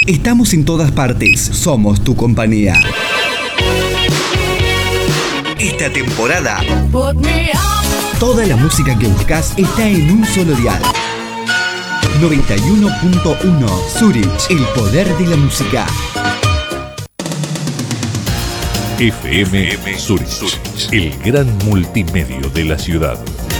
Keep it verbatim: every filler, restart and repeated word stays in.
Estamos en todas partes. Somos tu compañía. Esta temporada, toda la música que buscas está en un solo dial. noventa y uno punto uno Zurich, el poder de la música. F M Zurich, el gran multimedio de la ciudad.